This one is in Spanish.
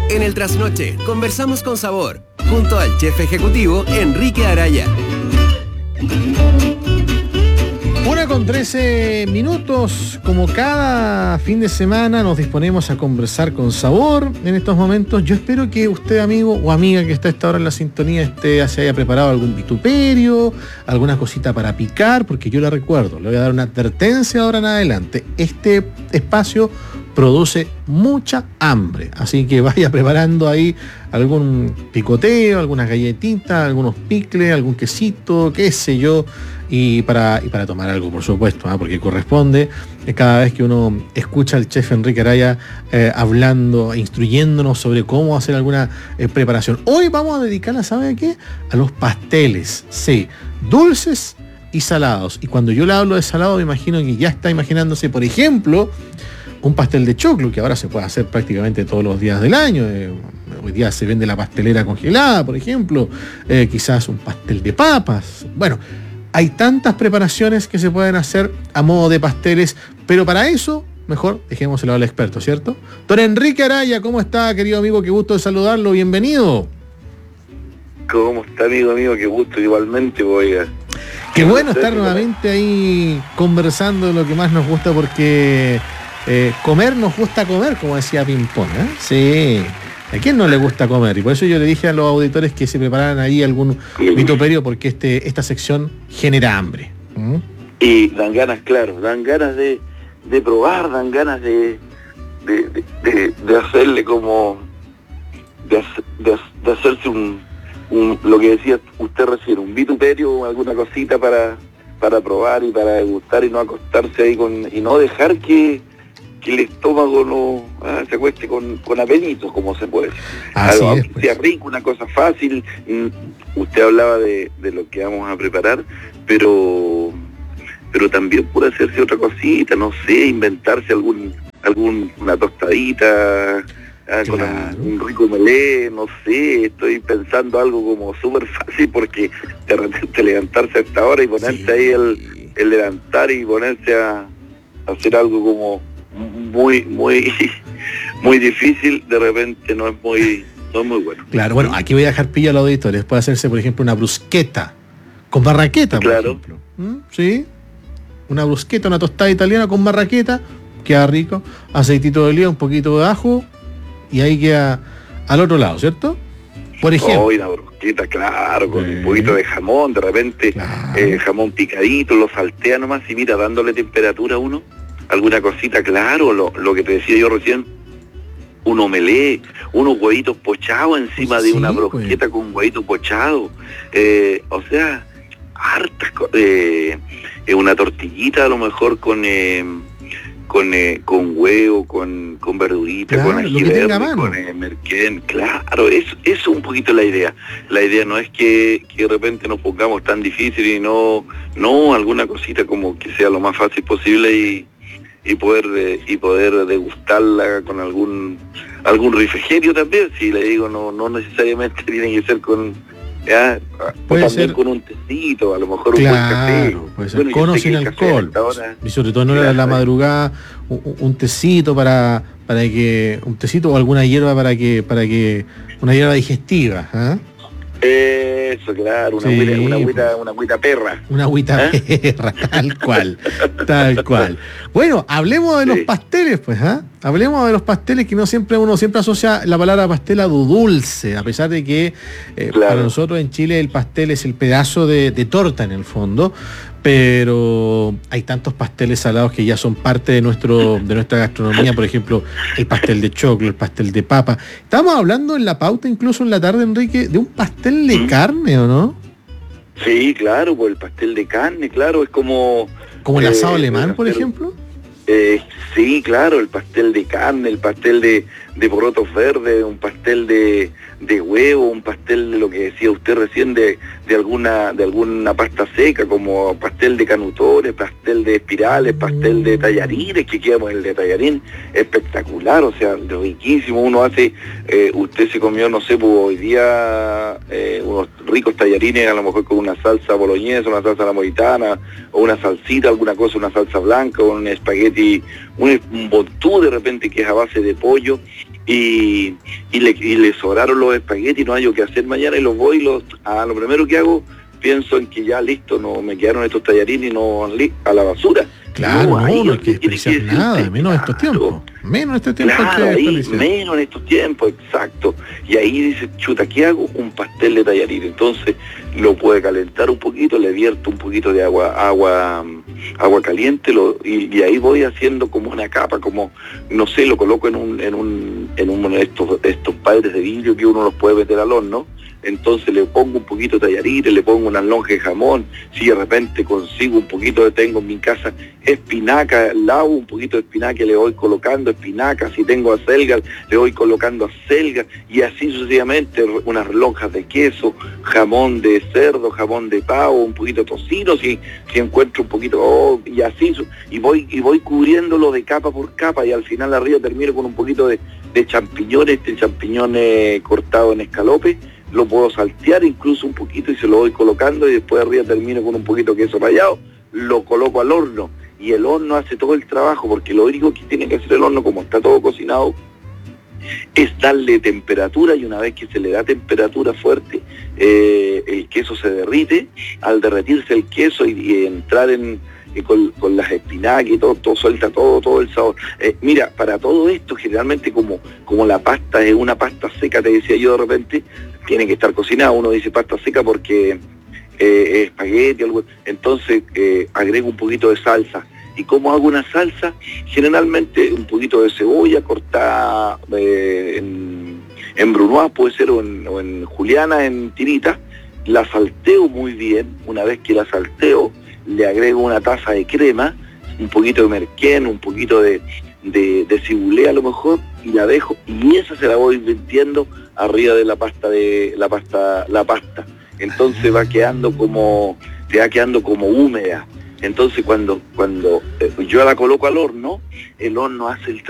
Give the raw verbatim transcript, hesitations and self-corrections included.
En el Trasnoche conversamos con sabor, junto al chef ejecutivo Enrique Araya. Una con trece minutos, como cada fin de semana nos disponemos a conversar con sabor en estos momentos. Yo espero que usted, amigo o amiga que está a esta hora en la sintonía, esté, se haya preparado algún vituperio, alguna cosita para picar, porque yo le recuerdo, le voy a dar una advertencia ahora en adelante. Este espacio produce mucha hambre, así que vaya preparando ahí algún picoteo, algunas galletitas, algunos picles, algún quesito, qué sé yo, y para, y para tomar algo, por supuesto, ¿eh? Porque corresponde eh, cada vez que uno escucha al chef Enrique Araya eh, hablando, instruyéndonos sobre cómo hacer alguna eh, preparación. Hoy vamos a dedicarla, ¿sabe a qué? A los pasteles, sí, dulces y salados. Y cuando yo le hablo de salado, me imagino que ya está imaginándose, por ejemplo, un pastel de choclo, que ahora se puede hacer prácticamente todos los días del año. Eh, hoy día se vende la pastelera congelada, por ejemplo. Eh, quizás un pastel de papas. Bueno, hay tantas preparaciones que se pueden hacer a modo de pasteles, pero para eso, mejor dejémoselo al experto, ¿cierto? Don Enrique Araya, ¿cómo está, querido amigo? Qué gusto de saludarlo, bienvenido. ¿Cómo está, amigo mío? Qué gusto, igualmente, oiga. Qué bueno estar nuevamente ahí conversando de lo que más nos gusta, porque eh, comer nos gusta comer, como decía Pimpón, ¿eh? Sí. ¿A quién no le gusta comer? Y por eso yo le dije a los auditores que se prepararan ahí algún vituperio, porque este, esta sección genera hambre. ¿Mm? Y dan ganas, claro, dan ganas de, de probar, dan ganas de, de, de, de, de hacerle como, de, de, de hacerse un, un, lo que decía usted recién, un vituperio, alguna cosita para, para probar y para degustar y no acostarse ahí con, y no dejar que que el estómago no ah, se acueste con, con apenitos, como se puede decir. Así Algo, es, pues. Sea rico, una cosa fácil. Usted hablaba de, de lo que vamos a preparar, pero pero también puede hacerse otra cosita, no sé, inventarse algún algún una tostadita ah, claro. con un, un rico melé, no sé, estoy pensando algo como súper fácil, porque de repente levantarse a esta hora y ponerse sí. ahí el, el levantar y ponerse a, a hacer algo como muy, muy, muy difícil, de repente no es muy, no es muy bueno. Claro, bueno, aquí voy a dejar pillo a los auditores. Puede hacerse, por ejemplo, una brusqueta con marraqueta, por claro. ejemplo. ¿Mm? Sí, una brusqueta, una tostada italiana con marraqueta, queda rico, aceitito de oliva, un poquito de ajo, y ahí queda al otro lado, ¿cierto? Por ejemplo. Oh, una brusqueta, claro, con sí. un poquito de jamón, de repente, claro. eh, jamón picadito, lo saltea nomás y mira, dándole temperatura a uno. Alguna cosita, claro, lo, lo que te decía yo recién, un omelé, unos huevitos pochados encima pues sí, de una brusqueta pues. Con huevitos pochados, eh, o sea, hartas, eh, una tortillita a lo mejor con eh, con eh, con huevo, con, con verdurita, claro, con ají verde, con eh, merquén, claro, eso, eso es un poquito la idea. La idea no es que, que de repente nos pongamos tan difícil y no, no, alguna cosita como que sea lo más fácil posible y y poder de, y poder degustarla con algún algún refrigerio también, si le digo, no no necesariamente tiene que ser con ya, puede también ser con un tecito, a lo mejor claro, un buen café, puede ser bueno, con o sin alcohol, hora, y sobre todo no era la madrugada, un, un tecito para para que un tecito o alguna hierba para que para que una hierba digestiva, ¿eh? Eso, claro, una, sí, agüita, una, agüita, pues, una agüita perra. Una agüita ¿eh? perra, tal cual, tal cual. Bueno, hablemos de sí. los pasteles, pues, ¿ah? ¿eh? Hablemos de los pasteles, que no siempre uno siempre asocia la palabra pastel a dulce, a pesar de que eh, claro. para nosotros en Chile el pastel es el pedazo de, de torta en el fondo, pero hay tantos pasteles salados que ya son parte de nuestro de nuestra gastronomía, por ejemplo, el pastel de choclo, el pastel de papa. Estábamos hablando en la pauta, incluso en la tarde, Enrique, de un pastel de ¿Mm? carne, ¿o no? Sí, claro, pues el pastel de carne, claro, es como... ¿Como el asado eh, alemán, por pastel, ejemplo? Eh, sí, claro, el pastel de carne, el pastel de, de porotos verdes, un pastel de, de huevo, un pastel de lo que decía usted recién, de, de alguna de alguna pasta seca, como pastel de canutores, pastel de espirales, pastel de tallarines, que quedamos el de tallarín, espectacular, o sea, riquísimo. Uno hace, eh, usted se comió, no sé, pues hoy día eh, unos ricos tallarines, a lo mejor con una salsa boloñesa, una salsa napolitana, o una salsita, alguna cosa, una salsa blanca, o un espagueti, un, un bontú de repente que es a base de pollo, y, y, le, y le sobraron los espaguetis, no hay yo qué hacer mañana y los voy y los, a lo primero que hago, pienso en que ya listo, no me quedaron estos tallarines no a la basura. Claro, no, ahí no hay que desperdiciar nada, menos en estos tiempos. Menos en estos tiempos claro, que ahí, menos en estos tiempos, exacto. Y ahí dice, chuta, ¿qué hago? Un pastel de tallarín. Entonces lo puede calentar un poquito, le vierto un poquito de agua, agua, agua caliente, lo, y, y ahí voy haciendo como una capa, como, no sé, lo coloco en un, en un, en uno de estos, estos padres de vidrio que uno los puede meter al horno. Entonces le pongo un poquito de tallarines, le pongo unas lonjas de jamón, si de repente consigo un poquito de, tengo en mi casa espinaca al lado, un poquito de espinaca le voy colocando espinaca, si tengo acelgas, le voy colocando acelgas, y así sucesivamente, unas lonjas de queso, jamón de cerdo, jamón de pavo, un poquito de tocino, si, si encuentro un poquito, oh, y así, y voy, y voy cubriéndolo de capa por capa, y al final arriba termino con un poquito de, de champiñones, de champiñones cortados en escalope, lo puedo saltear incluso un poquito y se lo voy colocando, y después arriba termino con un poquito de queso rallado, lo coloco al horno, y el horno hace todo el trabajo, porque lo único que tiene que hacer el horno, como está todo cocinado, es darle temperatura, y una vez que se le da temperatura fuerte, eh, el queso se derrite. Al derretirse el queso y, y entrar en eh, con, con las espinacas y todo, todo suelta todo, todo el sabor. Eh, mira, para todo esto, generalmente como, como la pasta es una pasta seca, te decía yo de repente, tiene que estar cocinada. Uno dice pasta seca porque eh, espagueti, algo, entonces eh, agrego un poquito de salsa. ¿Y cómo hago una salsa? Generalmente un poquito de cebolla cortada eh, en, en brunoise, puede ser, o en, o en juliana, en tiritas. La salteo muy bien. Una vez que la salteo, le agrego una taza de crema, un poquito de merquén, un poquito de, de, de cibulé a lo mejor, y la dejo, y esa se la voy vertiendo arriba de la pasta de la pasta, la pasta. Entonces va quedando como, te va quedando como húmeda. Entonces cuando, cuando eh, yo la coloco al horno, el horno hace el